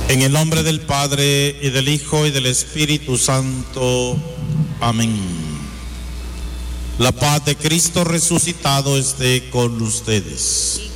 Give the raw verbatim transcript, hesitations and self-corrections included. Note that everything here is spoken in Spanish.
En el nombre del Padre, y del Hijo, y del Espíritu Santo. Amén. La paz de Cristo resucitado esté con ustedes.